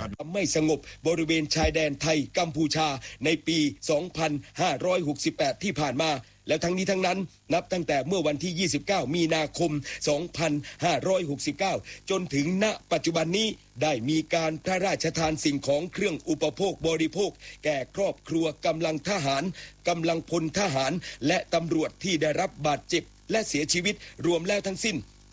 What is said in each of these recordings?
ไม่สงบบริเวณชายแดนไทยกัมพูชาในปี 2568 ที่ผ่านมาแล้วทั้งนี้ทั้งนั้นนับตั้งแต่เมื่อวันที่ 29 มีนาคม 2569 จนถึงณปัจจุบันนี้ได้มีการพระราชทานสิ่งของเครื่องอุปโภคบริโภคแก่ครอบครัวกำลังทหารกำลังพลทหารและตำรวจที่ได้รับบาดเจ็บและเสียชีวิตรวมแล้วทั้งสิ้น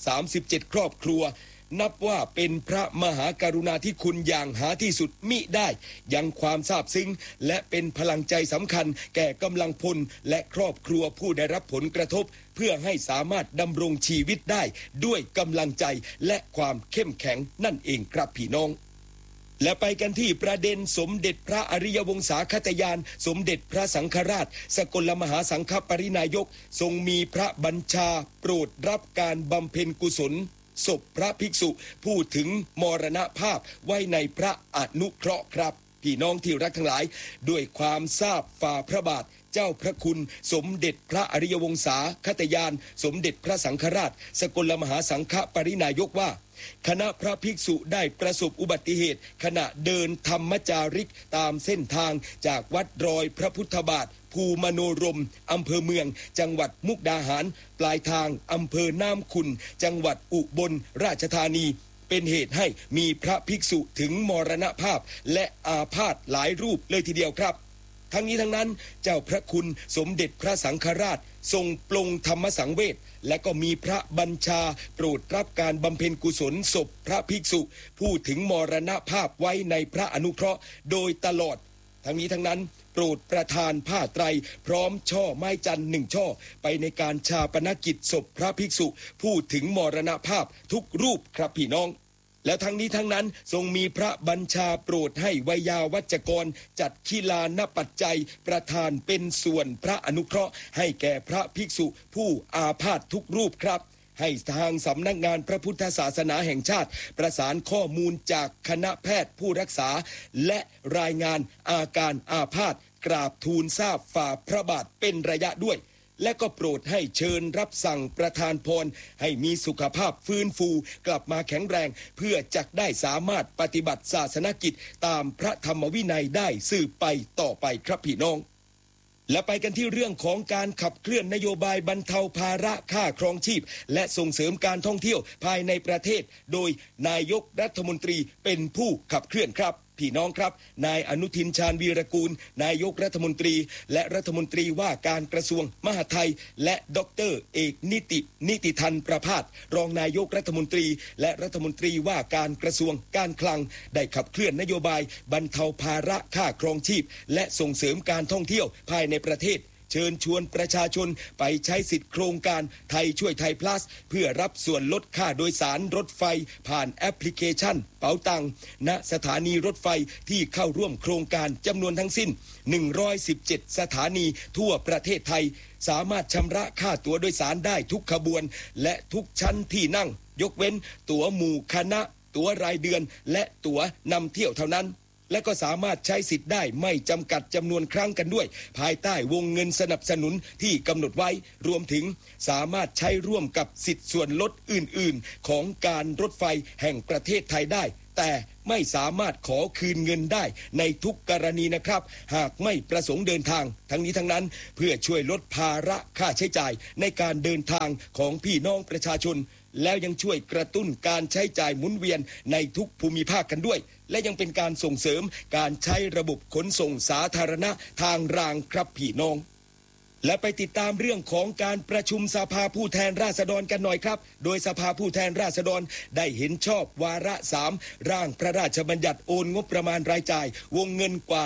37 ครอบครัวนับว่าเป็นพระมหากรุณาธิคุณอย่างหาที่สุดมิได้ยังความซาบซึ้งและเป็นพลังใจสำคัญแก่กำลังพลและครอบครัวผู้ได้รับผลกระทบเพื่อให้สามารถดำรงชีวิตได้ด้วยกำลังใจและความเข้มแข็งนั่นเองครับพี่น้องและไปกันที่ประเด็นสมเด็จพระอริยวงศาคตยานสมเด็จพระสังฆราชสกลมหาสังฆปรินายกทรงมีพระบัญชาโปรดรับการบำเพ็ญกุศลศพพระภิกษุผู้ถึงมรณภาพไว้ในพระอนุเคราะห์ครับพี่น้องที่รักทั้งหลายด้วยความทราบฝ่าพระบาทเจ้าพระคุณสมเด็จพระอริยวงศาคตยานสมเด็จพระสังฆราชสกลมหาสังฆปรินายกว่าคณะพระภิกษุได้ประสบอุบัติเหตุขณะเดินธรรมจาริกตามเส้นทางจากวัดรอยพระพุทธบาทภูมโนรมอำเภอเมืองจังหวัดมุกดาหารปลายทางอำเภอน้ำขุ่นจังหวัดอุบลราชธานีเป็นเหตุให้มีพระภิกษุถึงมรณภาพและอาพาธหลายรูปเลยทีเดียวครับทั้งนี้ทั้งนั้นเจ้าพระคุณสมเด็จพระสังฆราชทรงปลงธรรมสังเวชและก็มีพระบัญชาโปรดรับการบำเพ็ญกุศลศพพระภิกษุผู้ถึงมรณภาพไว้ในพระอนุเคราะห์โดยตลอดทั้งนี้ทั้งนั้นโปรดประทานผ้าไตรพร้อมช่อไม้จันทร์1ช่อไปในการฌาปนกิจศพพระภิกษุผู้ถึงมรณภาพทุกรูปครับพี่น้องแล้วทั้งนี้ทั้งนั้นทรงมีพระบัญชาโปรดให้ไวยาวัจกรจัดขีลานปัจจัยประทานเป็นส่วนพระอนุเคราะห์ให้แก่พระภิกษุผู้อาพาธทุกรูปครับให้ทางสำนักงานพระพุทธศาสนาแห่งชาติประสานข้อมูลจากคณะแพทย์ผู้รักษาและรายงานอาการอาพาธกราบทูลทราบฝ่าพระบาทเป็นระยะด้วยและก็โปรดให้เชิญรับสั่งประทานพรให้มีสุขภาพฟื้นฟูกลับมาแข็งแรงเพื่อจักได้สามารถปฏิบัติศาสนกิจตามพระธรรมวินัยได้สืบไปต่อไปครับพี่น้องและไปกันที่เรื่องของการขับเคลื่อนนโยบายบรรเทาภาระค่าครองชีพและส่งเสริมการท่องเที่ยวภายในประเทศโดยนายกรัฐมนตรีเป็นผู้ขับเคลื่อนครับพี่น้องครับนายอนุทินชาญวีรกูลนายกรัฐมนตรีและรัฐมนตรีว่าการกระทรวงมหาดไทยและดร.เอกนิติธันประภาสรองนายกรัฐมนตรีและรัฐมนตรีว่าการกระทรวงการคลังได้ขับเคลื่อนนโยบายบรรเทาภาระค่าครองชีพและส่งเสริมการท่องเที่ยวภายในประเทศเชิญชวนประชาชนไปใช้สิทธิโครงการไทยช่วยไทย plus เพื่อรับส่วนลดค่าโดยสารรถไฟผ่านแอปพลิเคชันเป๋าตังณสถานีรถไฟที่เข้าร่วมโครงการจำนวนทั้งสิ้น117สถานีทั่วประเทศไทยสามารถชำระค่าตั๋วโดยสารได้ทุกขบวนและทุกชั้นที่นั่งยกเว้นตั๋วหมู่คณะตั๋วรายเดือนและตั๋วนำเที่ยวเท่านั้นและก็สามารถใช้สิทธิ์ได้ไม่จำกัดจำนวนครั้งกันด้วยภายใต้วงเงินสนับสนุนที่กำหนดไว้รวมถึงสามารถใช้ร่วมกับสิทธิส่วนลดอื่นๆของการรถไฟแห่งประเทศไทยได้แต่ไม่สามารถขอคืนเงินได้ในทุกกรณีนะครับหากไม่ประสงค์เดินทางทั้งนี้ทั้งนั้นเพื่อช่วยลดภาระค่าใช้จ่ายในการเดินทางของพี่น้องประชาชนแล้วยังช่วยกระตุ้นการใช้จ่ายหมุนเวียนในทุกภูมิภาคกันด้วยและยังเป็นการส่งเสริมการใช้ระบบขนส่งสาธารณะทางรางครับพี่น้องและไปติดตามเรื่องของการประชุมสภาผู้แทนราษฎรกันหน่อยครับโดยสภาผู้แทนราษฎรได้เห็นชอบวาระ3ร่างพระราชบัญญัติโอนงบประมาณรายจ่ายวงเงินกว่า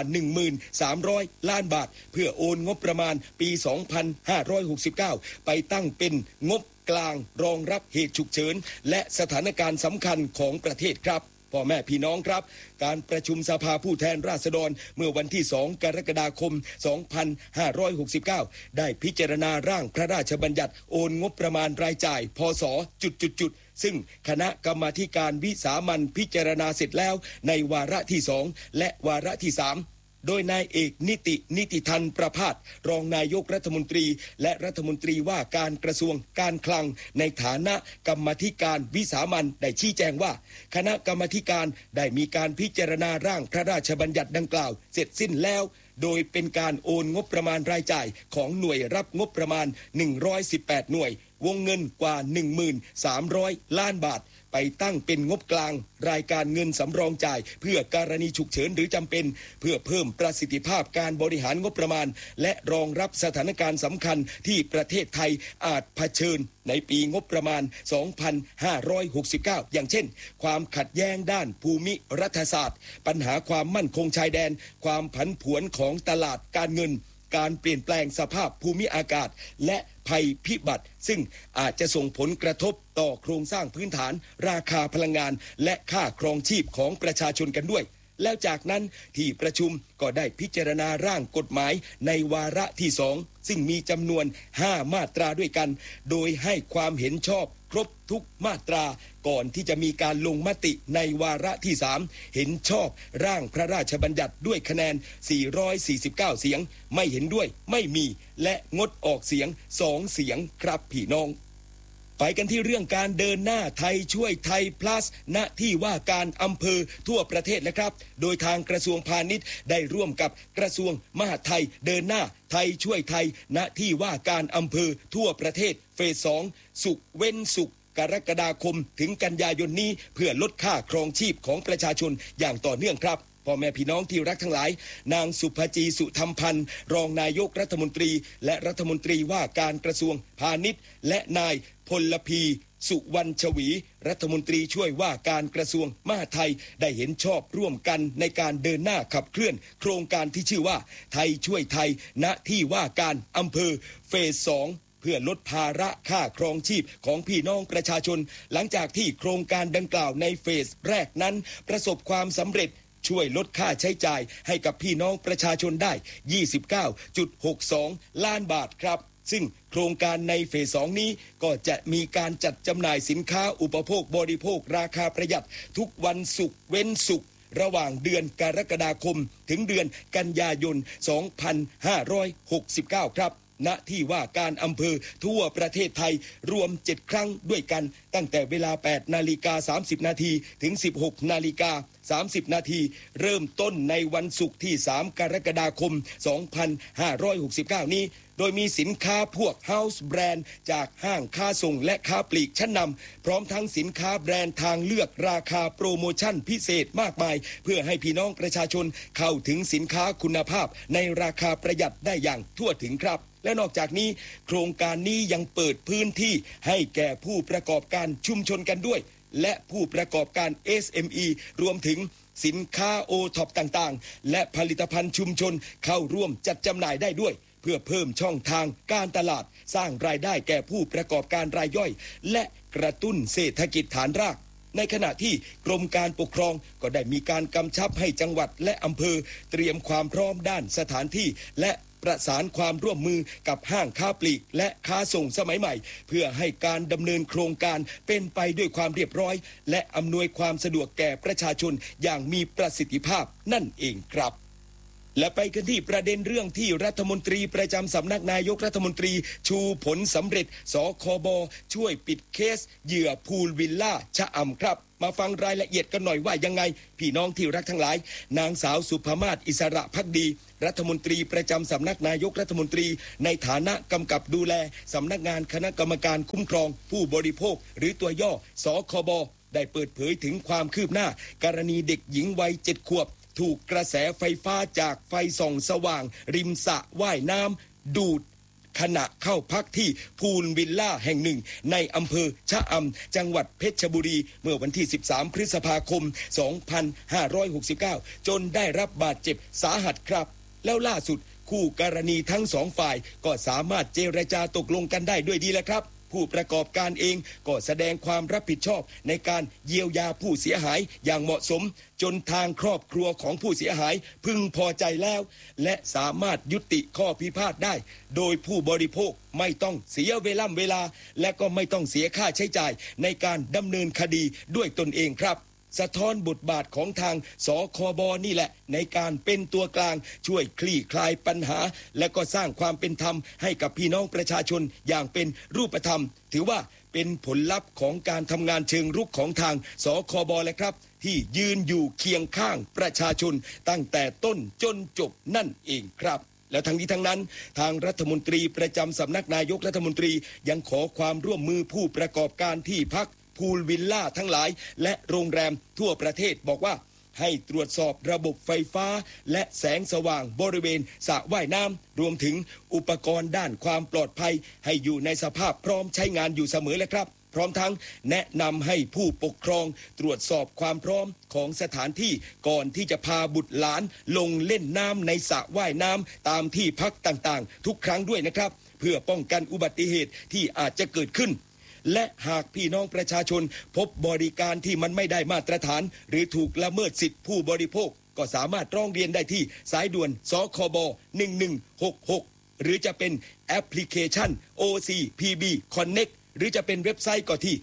13,000 ล้านบาทเพื่อโอนงบประมาณปี 2569 ไปตั้งเป็นงบกลางรองรับเหตุฉุกเฉินและสถานการณ์สำคัญของประเทศครับพ่อแม่พี่น้องครับการประชุมสภาผู้แทนราษฎรเมื่อวันที่2กรกฎาคม2569ได้พิจารณาร่างพระราชบัญญัติโอนงบประมาณรายจ่ายพศ.ซึ่งคณะกรรมาธิการวิสามัญพิจารณาเสร็จแล้วในวาระที่2และวาระที่3 โดยนายเอกนิติธันประภาสรองนายกรัฐมนตรีและรัฐมนตรีว่าการกระทรวงการคลังในฐานะกรรมาธิการวิสามัญได้ชี้แจงว่าคณะกรรมาธิการได้มีการพิจารณาร่างพระราชบัญญัติดังกล่าวเสร็จสิ้นแล้วโดยเป็นการโอนงบประมาณรายจ่ายของหน่วยรับงบประมาณ118หน่วยวงเงินกว่า 13,000 ล้านบาทไปตั้งเป็นงบกลางรายการเงินสำรองจ่ายเพื่อการณีฉุกเฉินหรือจำเป็นเพื่อเพิ่มประสิทธิภาพการบริหารงบประมาณและรองรับสถานการณ์สำคัญที่ประเทศไทยอาจเผชิญในปีงบประมาณ 2569 อย่างเช่นความขัดแย้งด้านภูมิรัฐศาสตร์ปัญหาความมั่นคงชายแดนความผันผวนของตลาดการเงินการเปลี่ยนแปลงสภาพภูมิอากาศและภัยพิบัติซึ่งอาจจะส่งผลกระทบต่อโครงสร้างพื้นฐานราคาพลังงานและค่าครองชีพของประชาชนกันด้วยแล้วจากนั้นที่ประชุมก็ได้พิจารณาร่างกฎหมายในวาระที่2ซึ่งมีจำนวน5มาตราด้วยกันโดยให้ความเห็นชอบครบทุกมาตราก่อนที่จะมีการลงมติในวาระที่3เห็นชอบร่างพระราชบัญญัติด้วยคะแนน449เสียงไม่เห็นด้วยไม่มีและงดออกเสียง2เสียงครับพี่น้องไปกันที่เรื่องการเดินหน้าไทยช่วยไทย plus ณที่ว่าการอำเภอทั่วประเทศนะครับโดยทางกระทรวงพาณิชย์ได้ร่วมกับกระทรวงมหาดไทยเดินหน้าไทยช่วยไทยณที่ว่าการอำเภอทั่วประเทศเฟส2ศุกร์เว้นศุกร์กรกฎาคมถึงกันยายนนี้เพื่อลดค่าครองชีพของประชาชนอย่างต่อเนื่องครับพ่อแม่พี่น้องที่รักทั้งหลายนางสุภจีสุธรรมพันธ์รองนายกรัฐมนตรีและรัฐมนตรีว่าการกระทรวงพาณิชย์และนายพลพีสุวรรณชวีรัฐมนตรีช่วยว่าการกระทรวงมหาดไทยได้เห็นชอบร่วมกันในการเดินหน้าขับเคลื่อนโครงการที่ชื่อว่าไทยช่วยไทยณที่ว่าการอำเภอเฟส2เพื่อลดภาระค่าครองชีพของพี่น้องประชาชนหลังจากที่โครงการดังกล่าวในเฟสแรกนั้นประสบความสำเร็จช่วยลดค่าใช้จ่ายให้กับพี่น้องประชาชนได้ 29.62 ล้านบาทครับซึ่งโครงการในเฟส2นี้ก็จะมีการจัดจำหน่ายสินค้าอุปโภคบริโภคราคาประหยัดทุกวันศุกร์เว้นศุกร์ระหว่างเดือนกรกฎาคมถึงเดือนกันยายน 2569 ครับณที่ว่าการอำเภอทั่วประเทศไทยรวม7ครั้งด้วยกันตั้งแต่เวลา 8:30 น.ถึง 16:30 น.เริ่มต้นในวันศุกร์ที่3กรกฎาคม 2569 นี้โดยมีสินค้าพวก House Brand จากห้างค้าส่งและค้าปลีกชั้นนำพร้อมทั้งสินค้าแบรนด์ทางเลือกราคาโปรโมชั่นพิเศษมากมายเพื่อให้พี่น้องประชาชนเข้าถึงสินค้าคุณภาพในราคาประหยัดได้อย่างทั่วถึงครับและนอกจากนี้โครงการนี้ยังเปิดพื้นที่ให้แก่ผู้ประกอบการชุมชนกันด้วยและผู้ประกอบการ SME รวมถึงสินค้า O-Top ต่างๆและผลิตภัณฑ์ชุมชนเข้าร่วมจัดจำหน่ายได้ด้วยเพื่อเพิ่มช่องทางการตลาดสร้างรายได้แก่ผู้ประกอบการรายย่อยและกระตุ้นเศรษฐกิจฐานรากในขณะที่กรมการปกครองก็ได้มีการกำชับให้จังหวัดและอำเภอเตรียมความพร้อมด้านสถานที่และประสานความร่วมมือกับห้างค้าปลีกและค้าส่งสมัยใหม่เพื่อให้การดำเนินโครงการเป็นไปด้วยความเรียบร้อยและอำนวยความสะดวกแก่ประชาชนอย่างมีประสิทธิภาพนั่นเองครับและไปกันที่ประเด็นเรื่องที่รัฐมนตรีประจำสำนักนายกรัฐมนตรีชูผลสำเร็จสคบช่วยปิดเคสเหยื่อพูลวิลล่าชะอำครับมาฟังรายละเอียดกันหน่อยว่ายังไงพี่น้องที่รักทั้งหลายนางสาวสุภมาศอิสระภักดีรัฐมนตรีประจำสำนักนายกรัฐมนตรีในฐานะกำกับดูแลสำนักงานคณะกรรมการคุ้มครองผู้บริโภคหรือตัวย่อสคบได้เปิดเผยถึงความคืบหน้ากรณีเด็กหญิงวัย7 ขวบถูกกระแสไฟฟ้าจากไฟส่องสว่างริมสระว่ายน้ำดูดขณะเข้าพักที่พูลวิลล่าแห่งหนึ่งในอำเภอชะอำจังหวัดเพชรบุรีเมื่อวันที่13พฤษภาคม2569จนได้รับบาดเจ็บสาหัสครับแล้วล่าสุดคู่กรณีทั้งสองฝ่ายก็สามารถเจรจาตกลงกันได้ด้วยดีแล้วครับผู้ประกอบการเองก็แสดงความรับผิดชอบในการเยียวยาผู้เสียหายอย่างเหมาะสมจนทางครอบครัวของผู้เสียหายพึงพอใจแล้วและสามารถยุติข้อพิพาทได้โดยผู้บริโภคไม่ต้องเสียเวลาและก็ไม่ต้องเสียค่าใช้จ่ายในการดำเนินคดีด้วยตนเองครับสะท้อนบทบาทของทางสคบนี่แหละในการเป็นตัวกลางช่วยคลี่คลายปัญหาและก็สร้างความเป็นธรรมให้กับพี่น้องประชาชนอย่างเป็นรูปธรรมถือว่าเป็นผลลัพธ์ของการทำงานเชิงรุกของทางสคบเลยครับที่ยืนอยู่เคียงข้างประชาชนตั้งแต่ต้นจนจบนั่นเองครับและทั้งนี้ทั้งนั้นทางรัฐมนตรีประจำสำนักนายกรัฐมนตรียังขอความร่วมมือผู้ประกอบการที่พักพูลวิลล่าทั้งหลายและโรงแรมทั่วประเทศบอกว่าให้ตรวจสอบระบบไฟฟ้าและแสงสว่างบริเวณสระว่ายน้ำรวมถึงอุปกรณ์ด้านความปลอดภัยให้อยู่ในสภาพพร้อมใช้งานอยู่เสมอเลยครับพร้อมทั้งแนะนำให้ผู้ปกครองตรวจสอบความพร้อมของสถานที่ก่อนที่จะพาบุตรหลานลงเล่นน้ำในสระว่ายน้ำตามที่พักต่างๆทุกครั้งด้วยนะครับเพื่อป้องกันอุบัติเหตุที่อาจจะเกิดขึ้นและหากพี่น้องประชาชนพบบริการที่มันไม่ได้มาตรฐานหรือถูกละเมิดสิทธิผู้บริโภคก็สามารถร้องเรียนได้ที่สายด่วนสคบ1166หรือจะเป็นแอปพลิเคชัน OCPB Connect หรือจะเป็นเว็บไซต์ก็ที่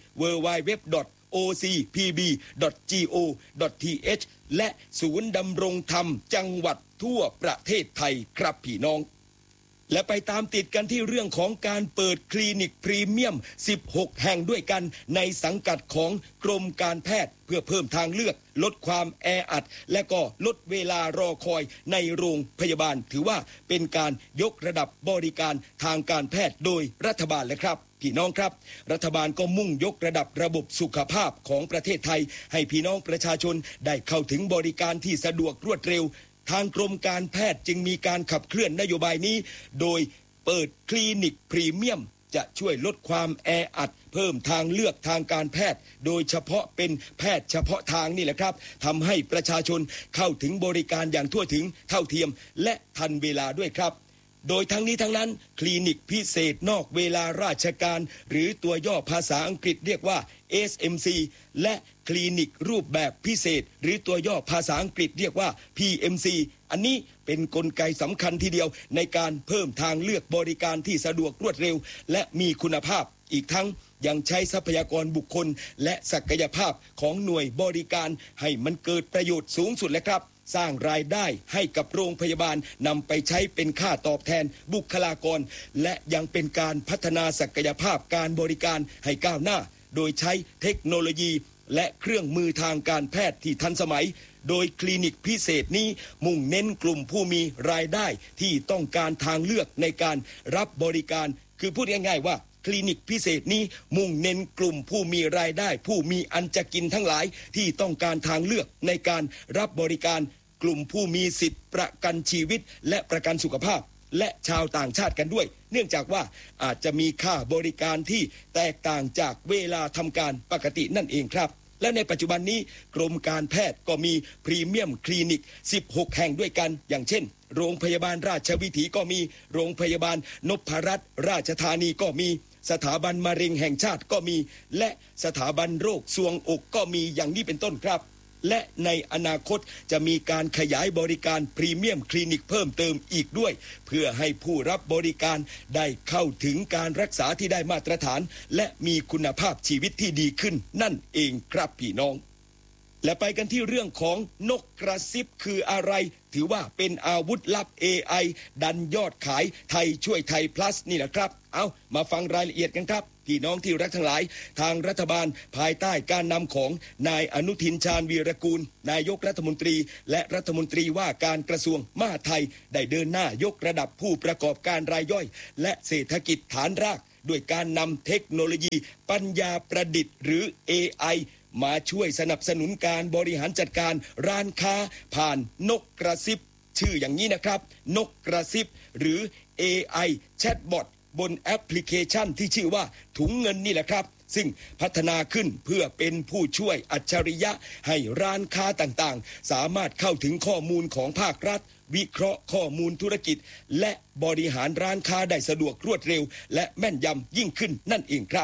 www.ocpb.go.th และศูนย์ดำรงธรรมจังหวัดทั่วประเทศไทยครับพี่น้องและไปตามติดกันที่เรื่องของการเปิดคลินิกพรีเมียม16แห่งด้วยกันในสังกัดของกรมการแพทย์เพื่อเพิ่มทางเลือกลดความแออัดและก็ลดเวลารอคอยในโรงพยาบาลถือว่าเป็นการยกระดับบริการทางการแพทย์โดยรัฐบาลเลยครับพี่น้องครับรัฐบาลก็มุ่งยกระดับระบบสุขภาพของประเทศไทยให้พี่น้องประชาชนได้เข้าถึงบริการที่สะดวกรวดเร็วทางกรมการแพทย์จึงมีการขับเคลื่อนนโยบายนี้โดยเปิดคลินิกพรีเมียมจะช่วยลดความแออัดเพิ่มทางเลือกทางการแพทย์โดยเฉพาะเป็นแพทย์เฉพาะทางนี่แหละครับทำให้ประชาชนเข้าถึงบริการอย่างทั่วถึงเท่าเทียมและทันเวลาด้วยครับโดยทั้งนี้ทั้งนั้นคลินิกพิเศษนอกเวลาราชการหรือตัวย่อภาษาอังกฤษเรียกว่า SMC และคลินิกรูปแบบพิเศษหรือตัวย่อภาษาอังกฤษเรียกว่า PMC อันนี้เป็นกลไกสำคัญทีเดียวในการเพิ่มทางเลือกบริการที่สะดวกรวดเร็วและมีคุณภาพอีกทั้งยังใช้ทรัพยากรบุคคลและศักยภาพของหน่วยบริการให้มันเกิดประโยชน์สูงสุดเลยครับสร้างรายได้ให้กับโรงพยาบาลนำไปใช้เป็นค่าตอบแทนบุคลากรและยังเป็นการพัฒนาศักยภาพการบริการให้ก้าวหน้าโดยใช้เทคโนโลยีและเครื่องมือทางการแพทย์ที่ทันสมัยโดยคลินิกพิเศษนี้มุ่งเน้นกลุ่มผู้มีรายได้ที่ต้องการทางเลือกในการรับบริการคือพูดง่ายๆว่าคลินิกพิเศษนี้มุ่งเน้นกลุ่มผู้มีรายได้ผู้มีอันจะกินทั้งหลายที่ต้องการทางเลือกในการรับบริการกลุ่มผู้มีสิทธิประกันชีวิตและประกันสุขภาพและชาวต่างชาติกันด้วยเนื่องจากว่าอาจจะมีค่าบริการที่แตกต่างจากเวลาทำการปกตินั่นเองครับและในปัจจุบันนี้กรมการแพทย์ก็มีพรีเมียมคลินิก16แห่งด้วยกันอย่างเช่นโรงพยาบาลราชวิถีก็มีโรงพยาบาลนพรัตน์ราชธานีก็มีสถาบันมะเร็งแห่งชาติก็มีและสถาบันโรคทรวงอกก็มีอย่างนี้เป็นต้นครับและในอนาคตจะมีการขยายบริการพรีเมียมคลินิกเพิ่มเติมอีกด้วยเพื่อให้ผู้รับบริการได้เข้าถึงการรักษาที่ได้มาตรฐานและมีคุณภาพชีวิตที่ดีขึ้นนั่นเองครับพี่น้องและไปกันที่เรื่องของนกกระซิบคืออะไรถือว่าเป็นอาวุธลับ AI ดันยอดขายไทยช่วยไทย plus นี่แหละครับเอามาฟังรายละเอียดกันครับพี่น้องที่รักทั้งหลายทางรัฐบาลภายใต้การนำของนายอนุทินชาญวีรกูลนายกรัฐมนตรีและรัฐมนตรีว่าการกระทรวงมหาดไทยได้เดินหน้ายกระดับผู้ประกอบการรายย่อยและเศรษฐกิจฐานรากด้วยการนำเทคโนโลยีปัญญาประดิษฐ์หรือ AIมาช่วยสนับสนุนการบริหารจัดการร้านค้าผ่านนกกระซิบชื่ออย่างนี้นะครับนกกระซิบหรือ AI Chatbot บนแอปพลิเคชันที่ชื่อว่าถุงเงินนี่แหละครับซึ่งพัฒนาขึ้นเพื่อเป็นผู้ช่วยอัจฉริยะให้ร้านค้าต่างๆสามารถเข้าถึงข้อมูลของภาครัฐวิเคราะห์ข้อมูลธุรกิจและบริหารร้านค้าได้สะดวกรวดเร็วและแม่นยำยิ่งขึ้นนั่นเองครับ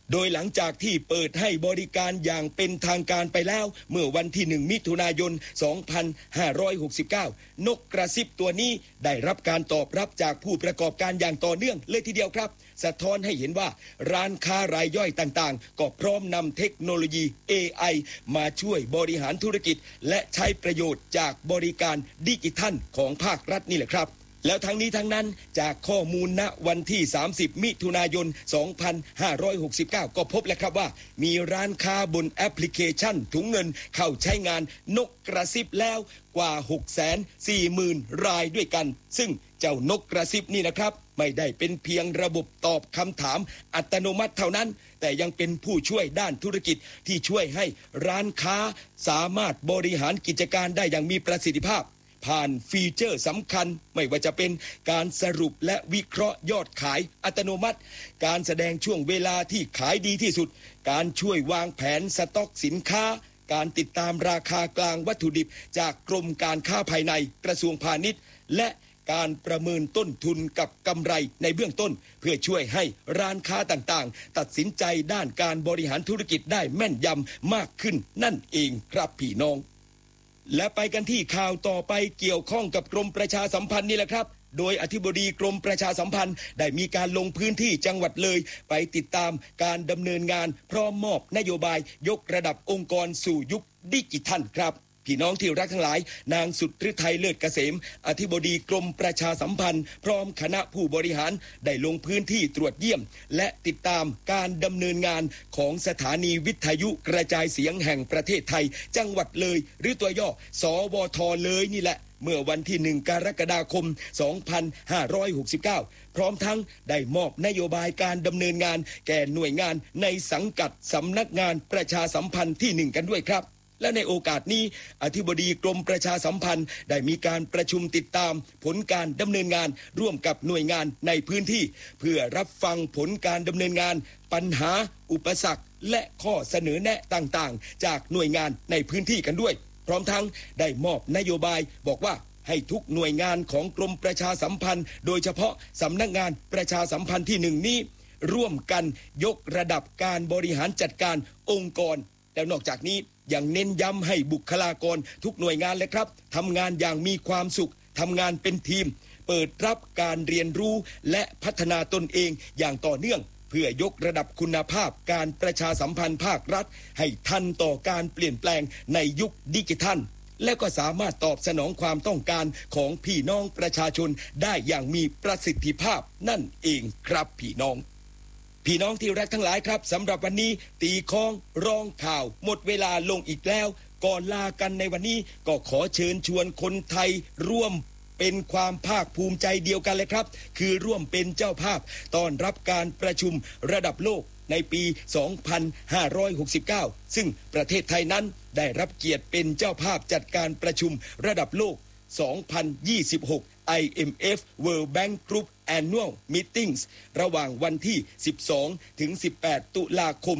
โดยหลังจากที่เปิดให้บริการอย่างเป็นทางการไปแล้วเมื่อวันที่1มิถุนายน2569นกกระซิบตัวนี้ได้รับการตอบรับจากผู้ประกอบการอย่างต่อเนื่องเลยทีเดียวครับสะท้อนให้เห็นว่าร้านค้ารายย่อยต่างๆก็พร้อมนำเทคโนโลยี AI มาช่วยบริหารธุรกิจและใช้ประโยชน์จากบริการดิจิทัลของภาครัฐนี่แหละครับแล้วทั้งนี้ทั้งนั้นจากข้อมูลณวันที่30มิถุนายน2569ก็พบแล้วครับว่ามีร้านค้าบนแอปพลิเคชันถุงเงินเข้าใช้งานนกกระซิบแล้วกว่า 640,000 รายด้วยกันซึ่งเจ้านกกระซิบนี่นะครับไม่ได้เป็นเพียงระบบตอบคำถามอัตโนมัติเท่านั้นแต่ยังเป็นผู้ช่วยด้านธุรกิจที่ช่วยให้ร้านค้าสามารถบริหารกิจการได้อย่างมีประสิทธิภาพผ่านฟีเจอร์สำคัญไม่ว่าจะเป็นการสรุปและวิเคราะห์ยอดขายอัตโนมัติการแสดงช่วงเวลาที่ขายดีที่สุดการช่วยวางแผนสต็อกสินค้าการติดตามราคากลางวัตถุดิบจากกรมการค้าภายในกระทรวงพาณิชย์และการประเมินต้นทุนกับกำไรในเบื้องต้นเพื่อช่วยให้ร้านค้าต่างๆตัดสินใจด้านการบริหารธุรกิจได้แม่นยำมากขึ้นนั่นเองครับพี่น้องและไปกันที่ข่าวต่อไปเกี่ยวข้องกับกรมประชาสัมพันธ์นี่แหละครับโดยอธิบดีกรมประชาสัมพันธ์ได้มีการลงพื้นที่จังหวัดเลยไปติดตามการดำเนินงานพร้อมมอบนโยบายยกระดับองค์กรสู่ยุคดิจิทัลครับพี่น้องที่รักทั้งหลายนางสุทธิไทยเลิศเกษมอธิบดีกรมประชาสัมพันธ์พร้อมคณะผู้บริหารได้ลงพื้นที่ตรวจเยี่ยมและติดตามการดำเนินงานของสถานีวิทยุกระจายเสียงแห่งประเทศไทยจังหวัดเลยหรือตัวย่อสวทเลยนี่แหละเมื่อวันที่1กรกฎาคม2569พร้อมทั้งได้มอบนโยบายการดำเนินงานแก่หน่วยงานในสังกัดสำนักงานประชาสัมพันธ์ที่1กันด้วยครับและในโอกาสนี้อธิบดีกรมประชาสัมพันธ์ได้มีการประชุมติดตามผลการดำเนินงานร่วมกับหน่วยงานในพื้นที่เพื่อรับฟังผลการดำเนินงานปัญหาอุปสรรคและข้อเสนอแนะต่างๆจากหน่วยงานในพื้นที่กันด้วยพร้อมทั้งได้มอบนโยบายบอกว่าให้ทุกหน่วยงานของกรมประชาสัมพันธ์โดยเฉพาะสำนักงานประชาสัมพันธ์ที่1นี้ร่วมกันยกระดับการบริหารจัดการองค์กรแล้วนอกจากนี้ยังเน้นย้ำให้บุคลากรทุกหน่วยงานเลยครับทำงานอย่างมีความสุขทำงานเป็นทีมเปิดรับการเรียนรู้และพัฒนาตนเองอย่างต่อเนื่องเพื่อยกระดับคุณภาพการประชาสัมพันธ์ภาครัฐให้ทันต่อการเปลี่ยนแปลงในยุคดิจิทัลและก็สามารถตอบสนองความต้องการของพี่น้องประชาชนได้อย่างมีประสิทธิภาพนั่นเองครับพี่น้องที่รักทั้งหลายครับสำหรับวันนี้ตีค้องร้องข่าวหมดเวลาลงอีกแล้วก่อนลากันในวันนี้ก็ขอเชิญชวนคนไทยร่วมเป็นความภาคภูมิใจเดียวกันเลยครับคือร่วมเป็นเจ้าภาพต้อนรับการประชุมระดับโลกในปี 2569 ซึ่งประเทศไทยนั้นได้รับเกียรติเป็นเจ้าภาพจัดการประชุมระดับโลก 2026 IMF World Bank Group Annual Meetings ระหว่างวันที่ 12 ถึง 18 ตุลาคม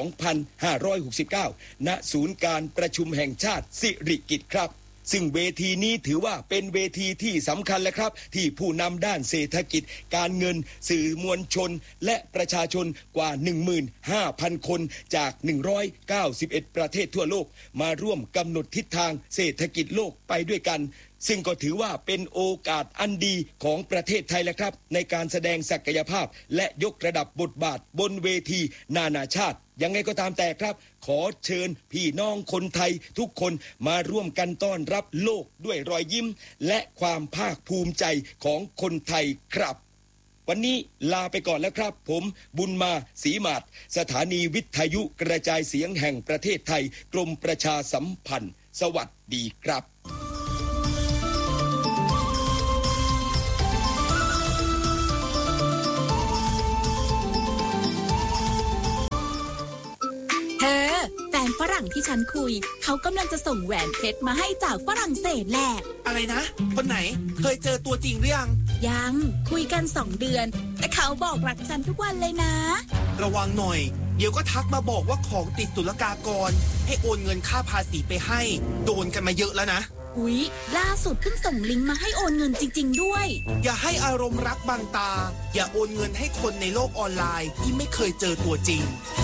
2569 ณ ศูนย์การประชุมแห่งชาติสิริกิติ์ครับซึ่งเวทีนี้ถือว่าเป็นเวทีที่สำคัญและครับที่ผู้นำด้านเศรษฐกิจการเงินสื่อมวลชนและประชาชนกว่า 15,000 คนจาก 191 ประเทศทั่วโลกมาร่วมกำหนดทิศทางเศรษฐกิจโลกไปด้วยกันซึ่งก็ถือว่าเป็นโอกาสอันดีของประเทศไทยแล้วครับในการแสดงศักยภาพและยกระดับบทบาทบนเวทีนานาชาติยังไงก็ตามแต่ครับขอเชิญพี่น้องคนไทยทุกคนมาร่วมกันต้อนรับโลกด้วยรอยยิ้มและความภาคภูมิใจของคนไทยครับวันนี้ลาไปก่อนแล้วครับผมบุญมาศรีมาศสถานีวิทยุกระจายเสียงแห่งประเทศไทยกรมประชาสัมพันธ์สวัสดีครับแฟนฝรั่งที่ฉันคุยเขากำลังจะส่งแหวนเพชรมาให้จากฝรั่งเศสแหละอะไรนะคนไหนเคยเจอตัวจริงหรือยังคุยกัน2 เดือนแต่เขาบอกรักฉันทุกวันเลยนะระวังหน่อยเดี๋ยวก็ทักมาบอกว่าของติดศุลกากรให้โอนเงินค่าภาษีไปให้โดนกันมาเยอะแล้วนะอุ๊ยล่าสุดเพิ่งส่งลิงก์มาให้โอนเงินจริงๆด้วยอย่าให้อารมณ์รักบังตา อย่าโอนเงินให้คนในโลกออนไลน์ที่ไม่เคยเจอตัวจริง